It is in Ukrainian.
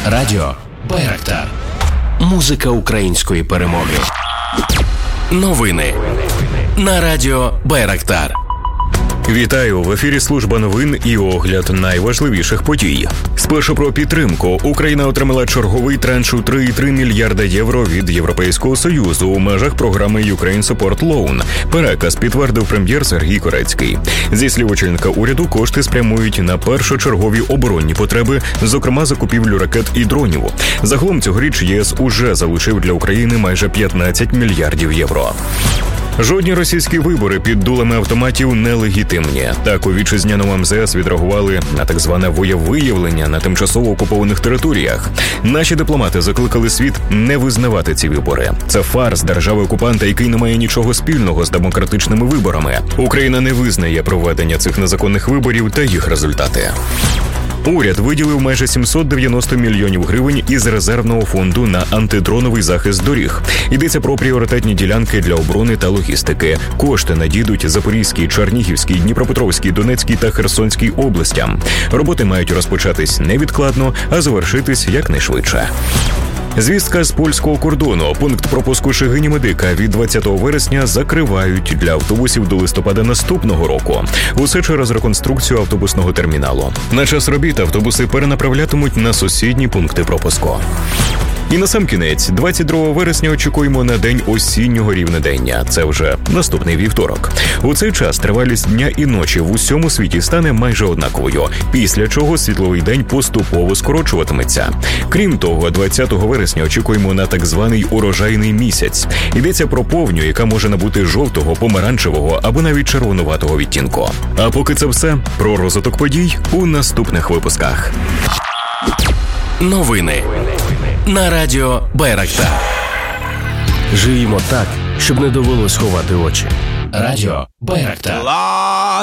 Радіо Байрактар. Музика української перемоги. Новини на Радіо Байрактар. Вітаю! В ефірі служба новин і огляд найважливіших подій. Спершу про підтримку. Україна отримала черговий транш у 3,3 мільярда євро від Європейського Союзу у межах програми Ukraine Support Loan. Переказ підтвердив прем'єр Сергій Корецький. Зі слів очільника уряду, кошти спрямують на першочергові оборонні потреби, зокрема закупівлю ракет і дронів. Загалом цьогоріч ЄС уже залучив для України майже 15 мільярдів євро. Жодні російські вибори під дулами автоматів нелегітимні. Так у вітчизняному МЗС відреагували на так зване волевиявлення на тимчасово окупованих територіях. Наші дипломати закликали світ не визнавати ці вибори. Це фарс держави-окупанта, який не має нічого спільного з демократичними виборами. Україна не визнає проведення цих незаконних виборів та їх результати. Уряд виділив майже 790 мільйонів гривень із резервного фонду на антидроновий захист доріг. Йдеться про пріоритетні ділянки для оборони та логістики. Кошти надійдуть Запорізькій, Чернігівській, Дніпропетровській, Донецькій та Херсонській областям. Роботи мають розпочатись невідкладно, а завершитись якнайшвидше. Звістка з польського кордону. Пункт пропуску Шегині-Медика від 20 вересня закривають для автобусів до листопада наступного року. Усе через реконструкцію автобусного терміналу. На час робіт автобуси перенаправлятимуть на сусідні пункти пропуску. І насамкінець, 22 вересня очікуємо на день осіннього рівнодення. Це вже наступний вівторок. У цей час тривалість дня і ночі в усьому світі стане майже однаковою, після чого світловий день поступово скорочуватиметься. Крім того, 20 вересня очікуємо на так званий урожайний місяць. Йдеться про повню, яка може набути жовтого, помаранчевого або навіть червонуватого відтінку. А поки це все, про розвиток подій у наступних випусках. Новини на Радіо Байрактар. Живімо так, щоб не довелось ховати очі. Радіо Байрактар.